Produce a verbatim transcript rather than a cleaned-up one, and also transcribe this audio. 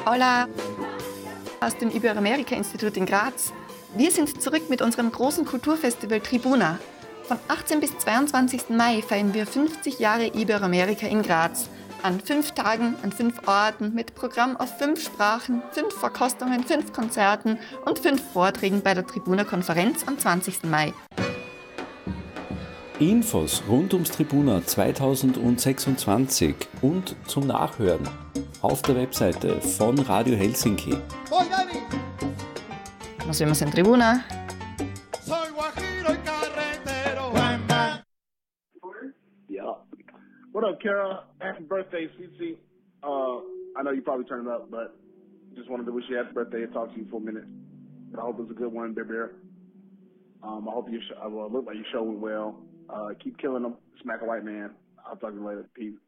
Paula aus dem Iberoamerika-Institut in Graz. Wir sind zurück mit unserem großen Kulturfestival Tribuna. Von achtzehnten bis zweiundzwanzigsten Mai feiern wir fünfzig Jahre Iberoamerika in Graz. An fünf Tagen, an fünf Orten, mit Programm auf fünf Sprachen, fünf Verkostungen, fünf Konzerten und fünf Vorträgen bei der Tribuna-Konferenz am zwanzigsten Mai. Infos rund ums Tribuna zweitausendsechsundzwanzig und zum Nachhören auf der Webseite von Radio Helsinki. Nos vemos en Tribuna. Yeah. What up, Kara? Happy birthday, Cece. Uh, I know you probably turned up, but just wanted to wish you happy birthday and talk to you for a minute. I hope it's a good one, Bear Bear. Um, I hope you sh- well, look like your show went well. Uh, keep killing them. Smack a white man. I'll talk to you later. Peace.